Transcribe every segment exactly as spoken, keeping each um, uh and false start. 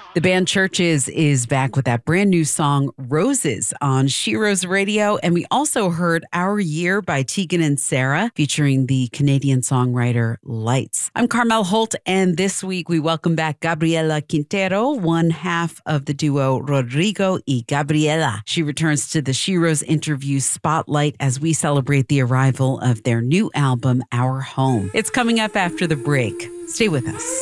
The band Churches is back with that brand new song, Roses, on Sheroes Radio. And we also heard Our Year by Tegan and Sara, featuring the Canadian songwriter Lights. I'm Carmel Holt, and this week we welcome back Gabriela Quintero, one half of the duo Rodrigo y Gabriela. She returns to the Sheroes interview spotlight as we celebrate the arrival of their new album, Our Home. It's coming up after the break. Stay with us.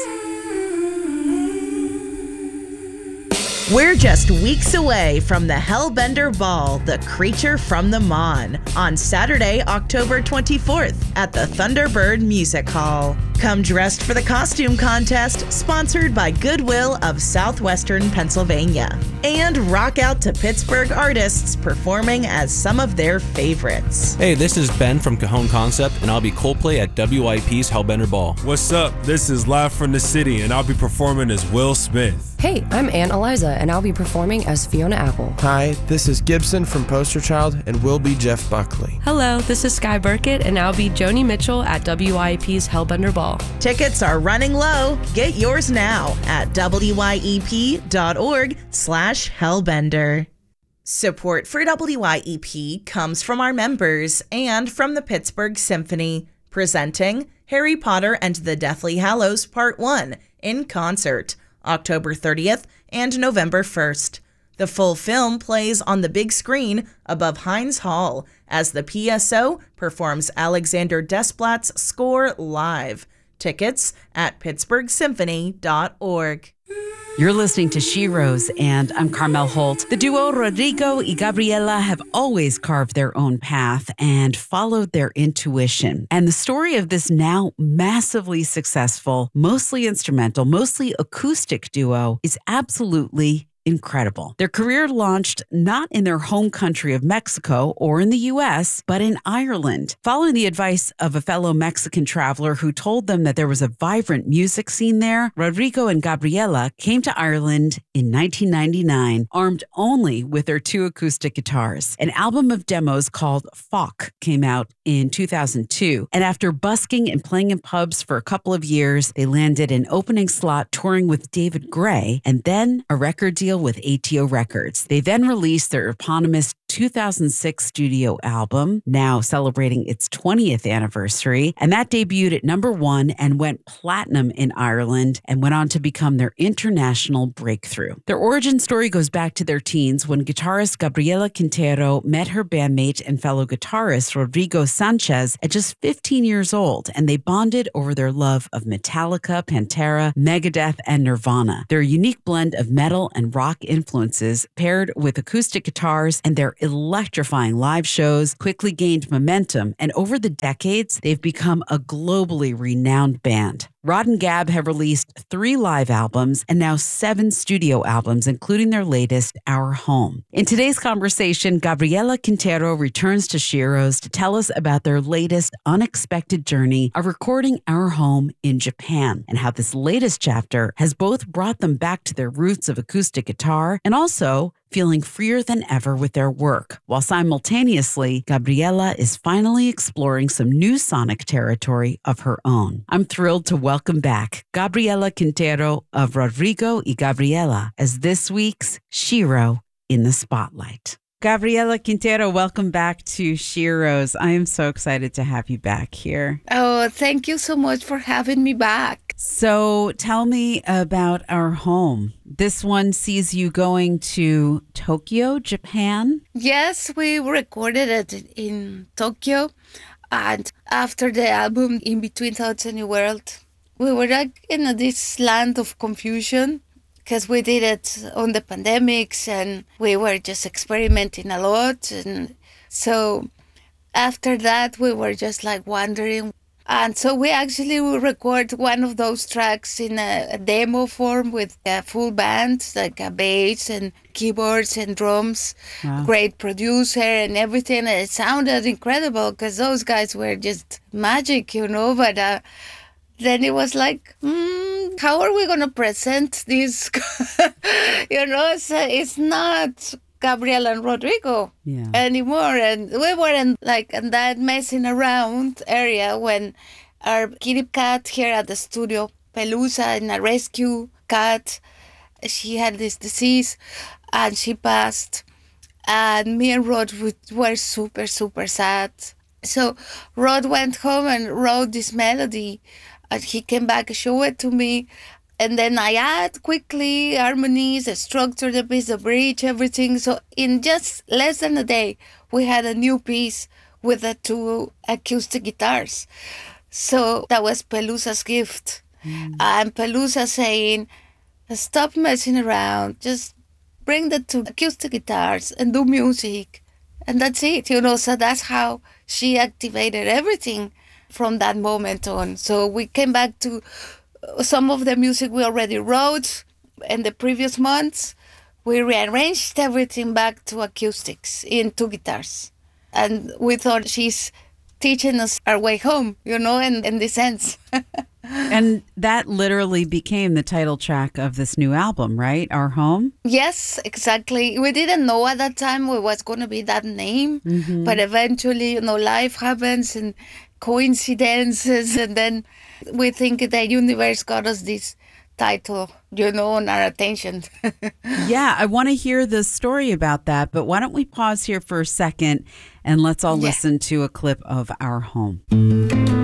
We're just weeks away from the Hellbender Ball, The Creature from the Mon, on Saturday, October twenty-fourth at the Thunderbird Music Hall. Come dressed for the costume contest, sponsored by Goodwill of Southwestern Pennsylvania. And rock out to Pittsburgh artists performing as some of their favorites. Hey, this is Ben from Cajon Concept, and I'll be Coldplay at W I P's Hellbender Ball. What's up? This is Live from the City, and I'll be performing as Will Smith. Hey, I'm Aunt Eliza, and I'll be performing as Fiona Apple. Hi, this is Gibson from Poster Child, and we'll be Jeff Buckley. Hello, this is Sky Burkett, and I'll be Joni Mitchell at W I P's Hellbender Ball. Tickets are running low. Get yours now at W I E P dot org slash Hellbender. Support for W I E P comes from our members and from the Pittsburgh Symphony, presenting Harry Potter and the Deathly Hallows Part one in concert, October thirtieth and November first. The full film plays on the big screen above Heinz Hall as the P S O performs Alexander Desplat's score live. Tickets at pittsburgh symphony dot org. You're listening to Sheroes, and I'm Carmel Holt. The duo Rodrigo y Gabriela have always carved their own path and followed their intuition. And the story of this now massively successful, mostly instrumental, mostly acoustic duo is absolutely incredible. Their career launched not in their home country of Mexico or in the U S, but in Ireland. Following the advice of a fellow Mexican traveler who told them that there was a vibrant music scene there, Rodrigo and Gabriela came to Ireland in nineteen ninety-nine, armed only with their two acoustic guitars. An album of demos called Fok came out in two thousand two, and after busking and playing in pubs for a couple of years, they landed an opening slot touring with David Gray, and then a record deal with A T O Records. They then released their eponymous two thousand six studio album, now celebrating its twentieth anniversary, and that debuted at number one and went platinum in Ireland and went on to become their international breakthrough. Their origin story goes back to their teens when guitarist Gabriela Quintero met her bandmate and fellow guitarist Rodrigo Sanchez at just fifteen years old, and they bonded over their love of Metallica, Pantera, Megadeth, and Nirvana. Their unique blend of metal and rock influences, paired with acoustic guitars and their electrifying live shows, quickly gained momentum, and over the decades, they've become a globally renowned band. Rod and Gab have released three live albums and now seven studio albums, including their latest, Our Home. In today's conversation, Gabriela Quintero returns to Sheroes to tell us about their latest unexpected journey of recording Our Home in Japan, and how this latest chapter has both brought them back to their roots of acoustic guitar and also feeling freer than ever with their work, while simultaneously, Gabriela is finally exploring some new sonic territory of her own. I'm thrilled to welcome back Gabriela Quintero of Rodrigo y Gabriela as this week's Shero in the Spotlight. Gabriela Quintero, welcome back to Sheroes. I am so excited to have you back here. Oh, thank you so much for having me back. So tell me about Our Home. This one sees you going to Tokyo, Japan? Yes, we recorded it in Tokyo. And after the album, In Between Thoughts and New World, we were like in this land of confusion, because we did it on the pandemics and we were just experimenting a lot. And so after that, we were just like wondering. And so we actually will record one of those tracks in a, a demo form with a full band, like a bass and keyboards and drums. Wow. Great producer and everything. It sounded incredible because those guys were just magic, you know, but uh, then it was like, mm, how are we going to present this? you know, it's, uh, it's not Gabriela and Rodrigo yeah. anymore. And we weren't like in that messing around area when our kitty cat here at the studio, Pelusa, and a rescue cat, She had this disease and she passed. And me and Rod were super, super sad. So Rod went home and wrote this melody. And he came back and showed it to me. And then I add quickly harmonies, the structure, the piece, the bridge, everything. So in just less than a day, we had a new piece with the two acoustic guitars. So that was Pelusa's gift. Mm. And Pelusa saying, stop messing around, just bring the two acoustic guitars and do music. And that's it, you know, so that's how she activated everything from that moment on. So we came back to some of the music we already wrote in the previous months. We rearranged everything back to acoustics in two guitars. And we thought she's teaching us our way home, you know, in, in this sense. And that literally became the title track of this new album, right? Our Home? Yes, exactly. We didn't know at that time it was going to be that name. Mm-hmm. But eventually, you know, life happens and coincidences. And then we think the universe got us this title, you know, on our attention. Yeah, I want to hear the story about that. But why don't we pause here for a second and let's all yeah. listen to a clip of Our Home.